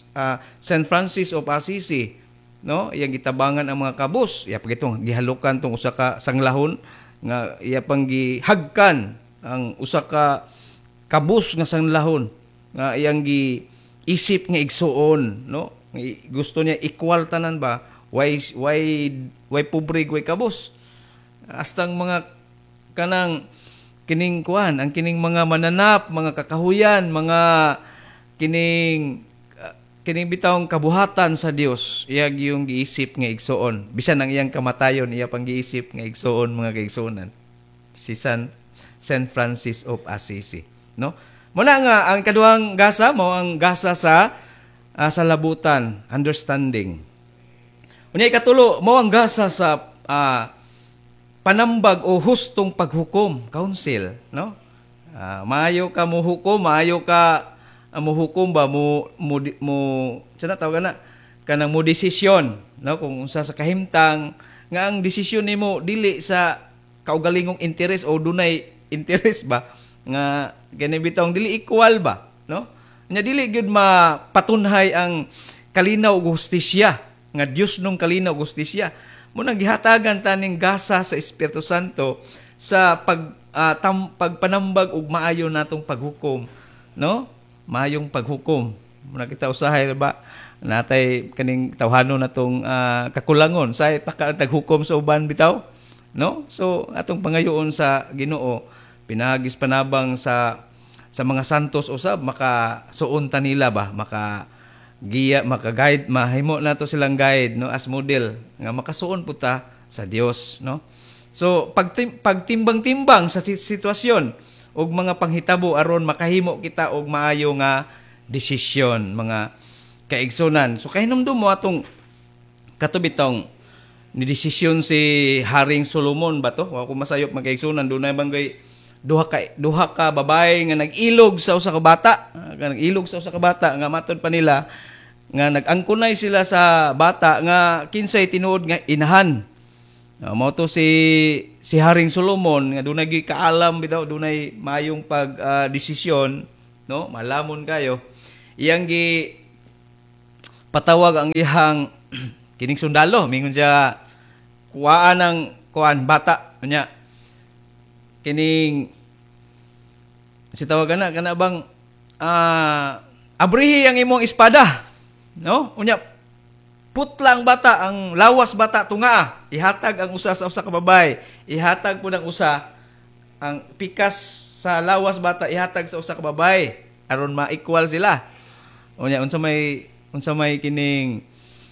Francis of Assisi, no? Iyang gitabangan ang mga kabus, iya pagitong gihalukan tong usa ka sanglahon nga iya pang gihagkan ang usa ka kabus nga sanglahon nga iyang giisip nga igsuon, no? Gusto niya equal tanan ba, why pobre way kabus, astang mga kanang kining kuan ang kining mga mananap, mga kakahuyan, mga kining bitawng kabuhatan sa Dios, iya yung giisip nga igsuon. Bisan ang iyang kamatayon, iya pang giisip nga igsuon mga kaigsuonan. Si Saint Francis of Assisi, no? Muna nga ang kaduhang gasa mo ang gasa sa salabutan, understanding. Unya ikatulo mo ang gasa sa panambag o hustong paghukom, counsel, no? Maayo ka mo hukom, maayo ka mo hukom ba mo sana tawag na kanang mo desisyon, no, kung unsa sa kahimtang nga ang desisyon nimo dili sa kaugalingong interes o dunay interes ba nga kani bitong dili equal ba, no, nya dili gyud mapatunhay ang kalinaw ug hustisya nga Dios nung kalinaw ug hustisya. Muna gihatagan taning gasa sa Espiritu Santo sa pagpanambag og maayo natong paghukom, no? Maayong paghukom. Muna kita usahay ba natay kaning tawhanon natong kakulangon sa taghukom sa uban bitaw, no? So atong pangayoon sa Ginoo pinagis panabang sa mga santos usab makasuon ta nila ba, maka-guide, mahimo nato silang guide, no, as model nga makasuon pud ta sa Dios, no? So pagtimbang-timbang sa sitwasyon og mga panghitabo aron makahimo kita og maayo nga desisyon mga kaigsunan. So kahinumdum mo atong katubitong ni desisyon si Haring Solomon ba to? Wa ko masayop mga kaigsunan, dunay banggay duha ka babae nga nag-ilog sa usa ka bata, nga matud pa nila nga nag-angkunay sila sa bata nga kinsay tinuod nga inahan. Mao to si Haring Solomon nga dunay gyud kaalam bitaw, dunay mayong pag desisyon, no? Malamon kayo. Iyang gi patawag ang iyang kining sundalo, mingon siya kuwaan ng bata nya. Kining si tawagan kana bang abrihi ang imong espada, no? Unya putlang bata, ang lawas bata tunga, ihatag ang usa sa usa ka babay, ihatag po ng usa ang pikas sa lawas bata, ihatag sa usa ka babay aron ma-equal sila. Unya unsa may kining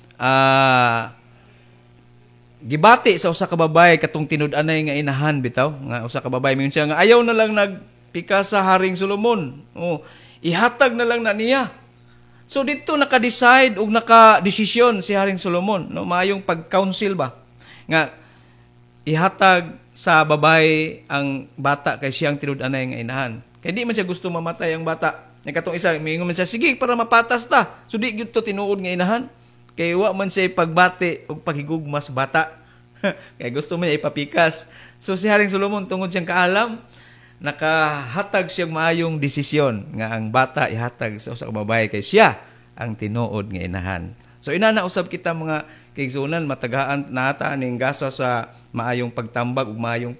gibati sa usa ka babay katong tinud-anay nga inahan bitaw nga usa ka babay mingon siya nga ayaw na lang nagpikas sa Haring Solomon. Ihatag na lang na niya. So dito naka-decide ug naka-desisyon si Haring Solomon, no, maayong pag-counsel ba nga ihatag sa babay ang bata kay siyang tinud-anay nga inahan. Kay di man siya gusto mamatay ang bata. Nya katong isa mingon man siya, sige para mapatas ta. So di gyud to tinuod nga inahan. Kay wa man siya pagbati ug paghigugmas bata. Kay gusto man niya ipapikas. So si Haring Solomon tungod siyang kaalam, nakahatag siyang maayong desisyon nga ang bata ihatag sa usa ka babae kay siya ang tinuod nga inahan. So inana usab kita mga kaigsunan, matagaan nata ning gasa sa maayong pagtambag ug maayong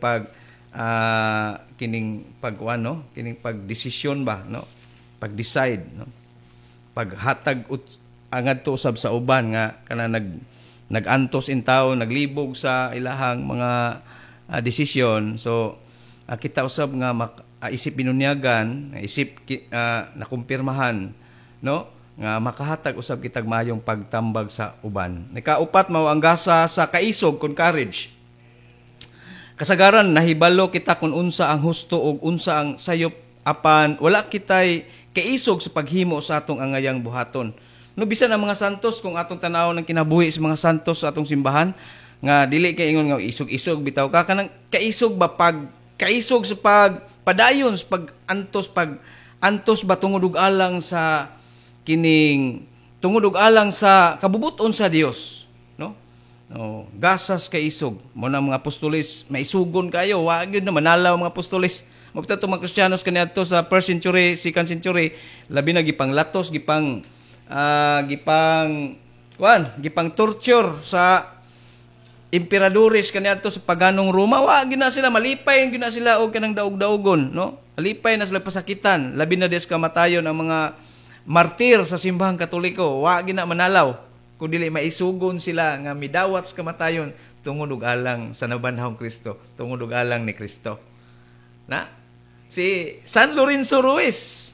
kining pagkuan, no, kining pagdesisyon ba, no, pag-decide, no, paghatag angadto usab sa uban nga kana nagantos in tawo, naglibog sa ilahang mga desisyon. So kita usab nga isip binunyagan, isip nakumpirmahan, no, nga makahatag usab kitag maayong pagtambag sa uban. Ikaupat mao ang gasa sa kaisog kon courage. Kasagaran nahibalo kita kung unsa ang husto ug unsa ang sayop apan wala kitay kaisog sa paghimo sa atong angayang buhaton. No, bisan ang mga santos kung atong tanaw ng kinabuhi sa mga santos sa atong simbahan nga dili kay ingon nga isog-isog bitaw ka kanang kaisog ba kaisog sa pagpadayon sa pag-antos ba tungod ug alang sa kining tungod ug alang sa kabubuton sa Dios, no? No, gasas kaisog mo na mga apostoles maisugon kayo, wa gyud na manalaw mga apostoles. Magtato mga Kristiyanos kaniadto sa 1st century, 2nd century, labi na gipang latos, gipang torture sa emperadores kaniadto sa paganong Roma. Wa gina sila malipay, gina sila og kanang daog-daogon, no? Malipay na sila pasakitan, labi na des kamatayon ang mga martir sa simbahang Katoliko. Wa gina manalaw kun dili maisugon sila nga midawat sa kamatayon tungod ug alang sa nabanhawng Kristo, tungod ug alang ni Kristo. Na si San Lorenzo Ruiz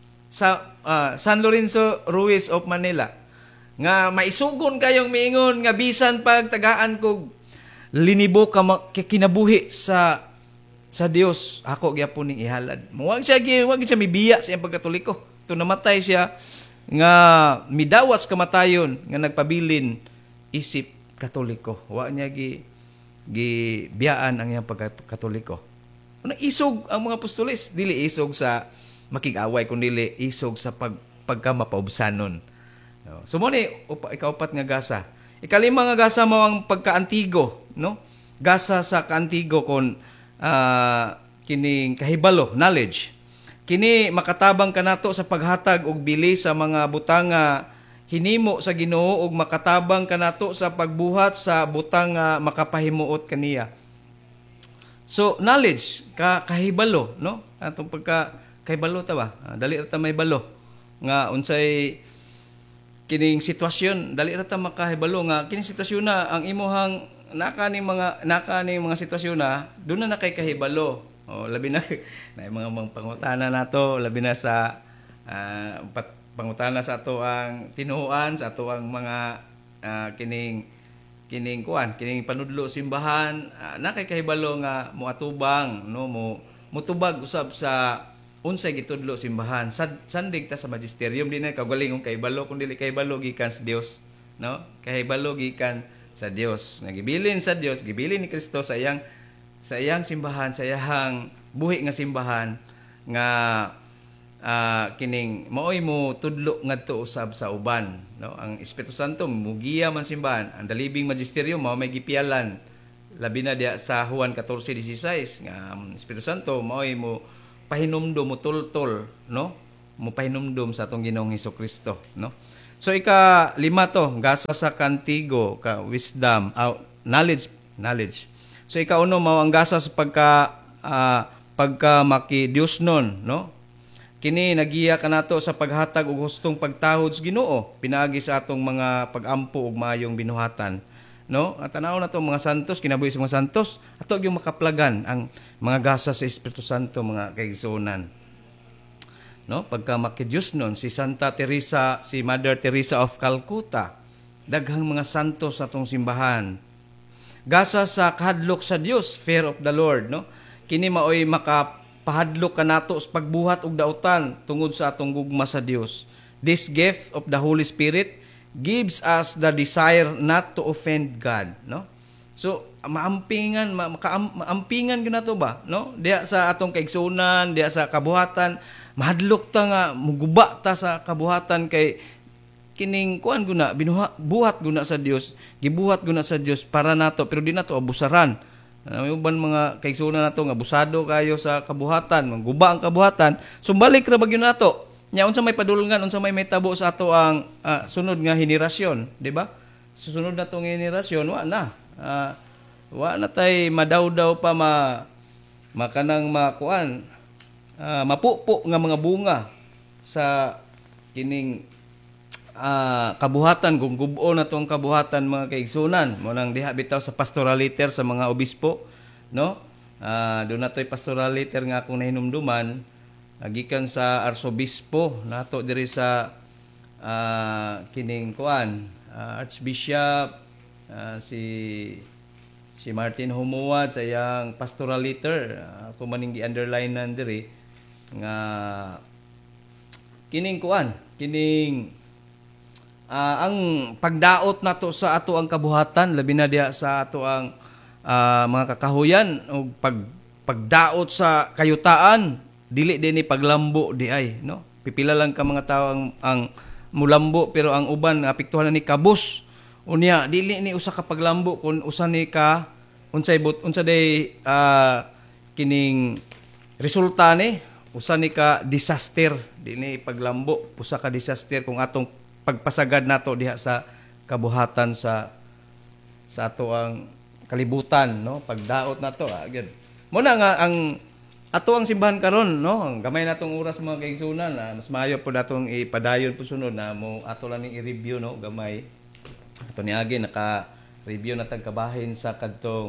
of Manila nga maisugon kayong miingon nga bisan pag tagaan kog linibo ka kinabuhi sa Dios, ako gyapon ning ihalad. Wag siya mibiya sa iyang pagkatoliko. To namatay siya nga midawat sa kamatayon nga nagpabilin isip Katoliko. Wa niya biyaan ang iyang pagkatoliko. Isog ang mga apostoles, dili isog sa makig-away kundi isog sa pagkamapaubsanon. So mo ni ikaupat nga gasa. Ikalima nga gasa mo ang pagkaantigo, no? Gasa sa kaantigo kon kining kahibalo, knowledge. Kini makatabang kanato sa paghatag og bili sa mga butang nga hinimo sa Ginoo ug makatabang kanato sa pagbuhat sa butang nga makapahimuot kaniya. So knowledge kahibalo, no? Atong kahibalo ta ba? Dali ra ta may balo nga unsay kining sitwasyon, dali ra ta makahibalo nga kining sitwasyon na ang imuhang naka ni mga sitwasyon na doon na kay kahibalo. Labi na mga pangutana nato, labi na sa pangutana sa ato ang tinuhuan, sa ato ang mga kining panudlo simbahan, nakay kahibalo nga moatubang, no, mutubag usab sa unsay gitudlo simbahan. Sandig ta sa magisterium din na kaugalingong kahibalo kun dili kahibalo gikan sa Dios, no? Kahibalo gikan sa Dios. Nagibilin sa Dios, gibilin ni Kristo sa iyang simbahan, sa iyang buhi nga simbahan nga kining maoy mo tudlo ngadto usab sa uban, no? Ang Espiritu Santo mugiya man simbahan, ang dalibing magisterium mao may gipialan labi na diya sa Juan 14:16 nga Espiritu Santo mao'y mo pahinumdom mo tultol, no? Mo pahinumdom sa atong Ginoong Hesukristo, no? So ika-5 to, gasa sa kantigo, ka wisdom, knowledge. So ika-1 mao ang gasa sa pagka maki Dios nun, no? Kini nagiya kanato sa paghatag og hustong pagtahod sa Ginoo pinaagi sa atong mga pag-ampo og maayong binuhatan, no? At tanaw na to mga santos, kinabuhi sa mga santos, ato gyud makaplagan ang mga gasa sa Espiritu Santo, mga kaigsuonan. No, pagka maki-Dios nun, si Santa Teresa, si Mother Teresa of Calcutta, daghang mga santos sa atong simbahan. Gasa sa kahadlok sa Dios, fear of the Lord, no? Kini maoy makapahadlok kanato sa pagbuhat og daotan tungod sa atong gugma sa Dios. This gift of the Holy Spirit gives us the desire not to offend God, no? So maampingan gyud nato ba, no? Diya sa atong kaigsuonan, diya sa kabuhatan, mahadlok ta nga muguba ta sa kabuhatan kay kining kuan guna buhat guna sa Dios, gibuhat guna sa Dios para nato pero di nato abusaran. May uban mga kaigsuonan nato nga abusado kayo sa kabuhatan, mangguba ang kabuhatan, sumbalik ra bagyo nato. Nya unsa may padulungan, unsa may tabo sa ato ang sunod nga henerasyon, di ba? Susunod na tong henerasyon wa na tay madawdaw pa makanang makuan mapupo nga mga bunga sa kining kabuhatan, kung gubo na tong kabuhatan mga kaigsunan mo nang diha bitaw sa pastoral letter sa mga obispo, no? Doon na to'y pastoral letter nga akong nahinumduman gikan sa arsobispo nato diri sa kining kuan Archbishop si Martin Humuad sa iyang pastoral letter. Ako maning gi-underline nan diri nga kining kuan, kining ang pagdaot nato sa ato ang kabuhatan, labi na diha sa ato ang mga kakahuyan o pagdaot sa kayutaan, dili dinhi paglambo di ay, no? Pipila lang ka mga tawo ang mulambo pero ang uban apektuhan ni kabus. Unya dili ni usa ka paglambo kun usa ni ka unsa day kining resulta ni usa ni ka disaster, dili paglambo, usa ka disaster kung atong pagpasagad nato diha sa kabuhatan sa ato ang kalibutan, no? Pagdaot nato agad. Mo na nga ang ato ang simbahan karon, no? Gamay natong oras mga kaigsunan, mas maayo po natong ipadayon po sunod na mo ato lang ning i-review, no? Gamay. Ato ni agi naka-review na tagkabahin sa kadtong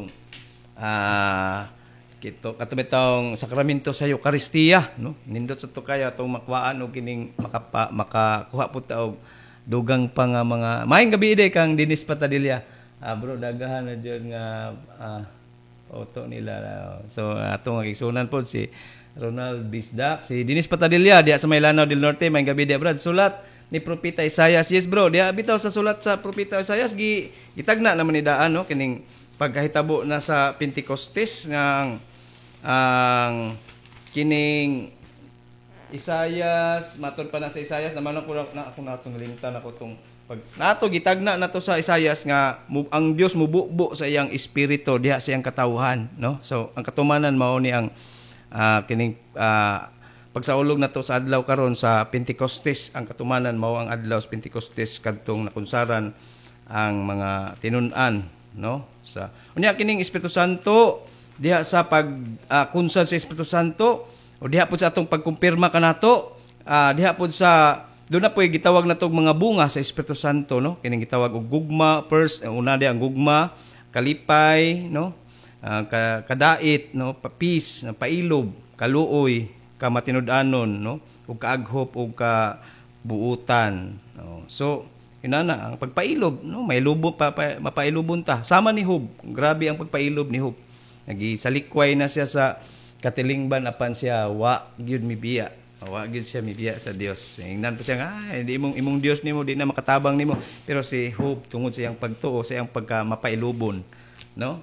katong sakramento sa Eucharistia, no? Nindot sa to kayo atong makwaan og kining makakuha po ta og dugang pa nga mga maayong gabi day kang Dinis Patadilla. Bro, dagahan na dyan nga auto nila. So atong igsunan po si Ronald Bisdak, si Dinis Patadilla diya sa Maylanaw del Norte. Maayong gabi day, brad. Sulat ni Propeta Isaias. Yes bro, diya bitaw sa sulat sa Propeta Isaias gitagna naman ni daan, no? Kining pagkahitabo na sa Pentecostes ng ang kining Isaias, matod pa na sa Isaias naman ako natong limtan ako tong pag nato gitagna nato sa Isaias nga ang Dios mububo sa iyang espiritu diha sa iyang katawhan, no? So ang katumanan mao ni ang kining pagsaulog nato sa adlaw karon sa Pentecostes, ang katumanan mao ang adlaw sa Pentecostes kadtong nakunsaran ang mga tinun-an, no? Sa unya kining Espiritu Santo diha sa pagkunsad sa Espiritu Santo o diha po sa atong pagkumpirma kanato, diha po sa doon na po gitawag natong mga bunga sa Espiritu Santo, no? Kining gitawag og gugma, first una diha ang gugma, kalipay, no? Kadait, no? Peace, pailob, kaluoy, kamatinud-anon, no? Ug kaaghop ug kabuutan, no? So inana ang pagpailob, no? May lubo mapailubon ta. Sama ni Hob, grabe ang pagpailob ni Hob. Nagisalikway na siya sa katilingban apan siya wa gyud mibiya. Wa gyud siya mibiya sa Dios. Ingnan pa siya nga hindi imong Dios nimo di na makatabang nimo. Pero si Hope tungod sa iyang pagtuo, sa iyang pagka-mapailubon, no?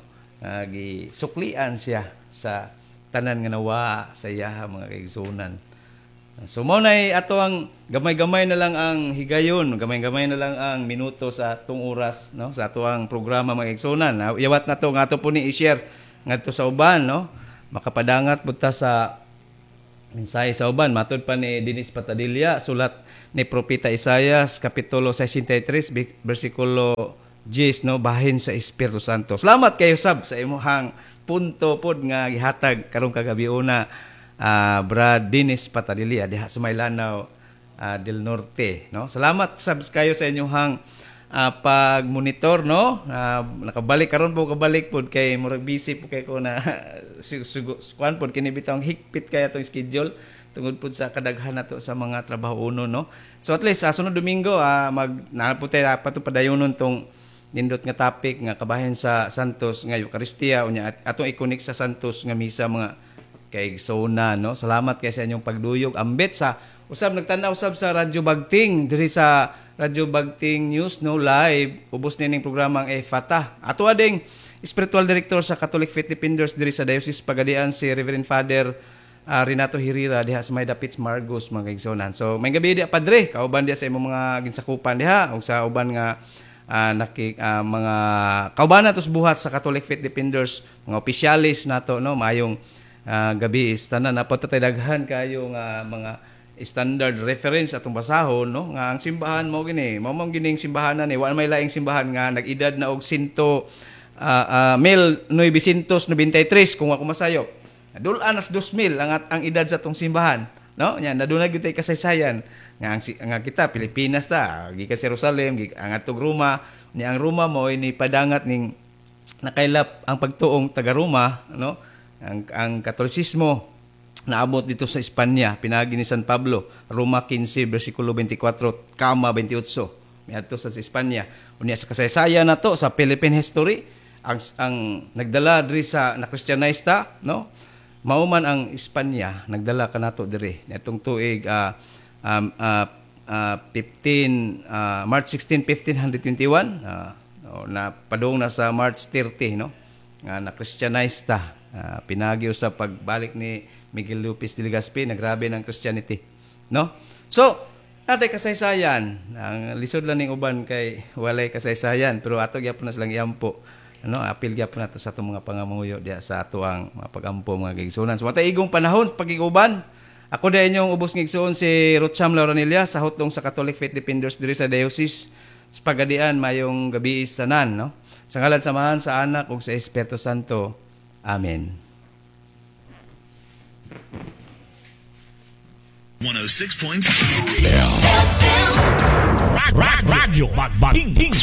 Gisuklian siya sa tanan nga nawa sa iya mga kaigsunan. So mao nay ato ang gamay-gamay na lang ang higayon, gamay-gamay na lang ang minuto sa atong oras, no, sa ato ang programa mga igsunan. Iyawat na to nga ato po ni i-share ngadto sa uban, no, makapadangat buta sa mensahe sa uban. Matod pa ni Dennis Patadilla, sulat ni Propeta Isaias kapitulo 63 bersikulo 10, no, bahin sa Espiritu Santo. Salamat kayo sab sa imong punto pod nga gihatag karong kagabi-una, Brad Dennis Patadilla diha sa Maylanaw del Norte, no. Salamat sab kayo sa inyong pag-monitor, no. Nakabalik karon po, kabalik pod kay murag busy po kay ko na kuan pod kini bitang higpit kay atong schedule tungod pod sa kadaghan nato sa mga trabaho uno, no. So at least sunod Domingo nalaputay pato padayonon tong nindot nga topic nga kabahin sa Santos nga Eucharistia unya atong i-connect sa Santos nga misa mga kaigsoon, no. Salamat kay sa inyong pagduyog. Ambet sa usab nagtan-aw usab sa Radyo Bagting diri sa Radyo Bagting News, no, live ubos nining programang Fatah. Ato ading spiritual director sa Catholic Faith Defenders diri sa Diocese Pagadian si Reverend Father Renato Hirira diha sa May Dapits Margos mga kaigsoon. So may gabi diha padre kauban diha sa imong mga ginsakupan diha ug sa uban nga mga kauban natos buhat sa Catholic Faith Defenders, mga opisyalis nato, no, mayong gabi tanan na patatay kayo nga mga standard reference atong basahon, no, nga ang simbahan mo gini mao gining simbahanan ni wa may laing simbahan nga nag-edad na og 1993 kung ako masayo. Dulan nas 2000 ang edad sa atong simbahan, no, nya nadunay gyud tay kasaysayan nga kita Pilipinas ta gikan sa Jerusalem ang atong Roma, nya ang Roma mo ni padangat ning nakailap ang pagtuong taga Roma, no. Ang Katolisismo naabot dito sa Espanya, pinagi ni San Pablo, Roma 15 bersikulo 24 kama 28 miadto sa Espanya. Unya sa kasaysayan nato sa Philippine history, ang nagdala diri sa na Christianize ta, no, mao man ang Espanya nagdala kanato diri nitong tuig March 16, 1521 na padung na sa March 30, no, nga na Christianize ta. Pinagi sa pagbalik ni Miguel Lopez de Legazpi, nagrabe ng Christianity, no. So natay kasaysayan, ang lisod lang ning uban kay walay kasaysayan, pero ato gyapon na silang iampo, ano, apil gyapon nato sa atong mga pangamuyo diha sa ato ang mga pagampo mga kaigsuonan. So matay igong panahon pagiguban. Ako dahil inyong ubos ng igsoon si Rocham Lauranilla sa hotdong sa Catholic Faith Defenders diri sa Diocese sa Pagadian mayong gabi tanan, no. Sa ngalan samahan sa Anak ug sa Espiritu Santo. Amen. 106.7 Radyo Bagbaking